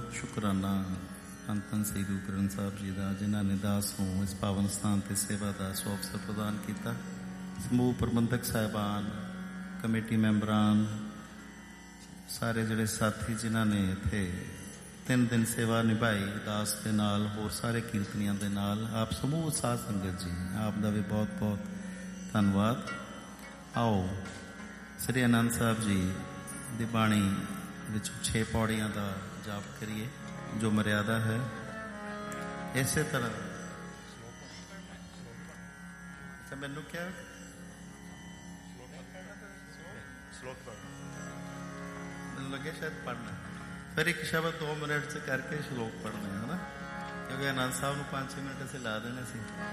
ਸ਼ੁਕਰਾਨਾ ਧੰਨ ਧੰਨ ਸ੍ਰੀ ਗੁਰੂ ਗ੍ਰੰਥ ਸਾਹਿਬ ਜੀ ਦਾ, ਜਿਨ੍ਹਾਂ ਨੇ ਦਾਸ ਨੂੰ ਇਸ ਪਾਵਨ ਸਥਾਨ 'ਤੇ ਸੇਵਾ ਦਾ ਅਵਸਰ ਪ੍ਰਦਾਨ ਕੀਤਾ। ਸਮੂਹ ਪ੍ਰਬੰਧਕ ਸਾਹਿਬਾਨ, ਕਮੇਟੀ ਮੈਂਬਰਾਂ, ਸਾਰੇ ਜਿਹੜੇ ਸਾਥੀ ਜਿਨ੍ਹਾਂ ਨੇ ਇੱਥੇ 3 ਦਿਨ ਸੇਵਾ ਨਿਭਾਈ ਦਾਸ ਦੇ ਨਾਲ, ਹੋਰ ਸਾਰੇ ਕੀਰਤਨੀਆਂ ਦੇ ਨਾਲ, ਆਪ ਸਮੂਹ ਸਾਧ ਸੰਗਤ ਜੀ, ਆਪ ਦਾ ਵੀ ਬਹੁਤ ਬਹੁਤ ਧੰਨਵਾਦ। ਆਓ ਸ੍ਰੀ ਆਨੰਦ ਸਾਹਿਬ ਜੀ ਦੀ ਬਾਣੀ ਵਿੱਚ 6 ਪੌੜੀਆਂ ਦਾ ਜਾਪ ਕਰੀਏ, ਜੋ ਮਰਿਆਦਾ ਹੈ। ਇਸੇ ਤਰ੍ਹਾਂ ਮੈਨੂੰ ਕਿਹਾ ਮੈਨੂੰ ਲੱਗਿਆ ਸ਼ਾਇਦ ਪੜ੍ਹਨਾ, ਫਿਰ ਇੱਕ ਸ਼ਬਦ 2 ਮਿੰਟ 'ਚ ਕਰਕੇ ਸ਼ਲੋਕ ਪੜ੍ਹਨਾ ਹੈ ਨਾ, ਕਿਉਂਕਿ ਆਨੰਦ ਸਾਹਿਬ ਨੂੰ 5-6 ਮਿੰਟ ਅਸੀਂ ਲਾ ਦੇਣੇ ਸੀ।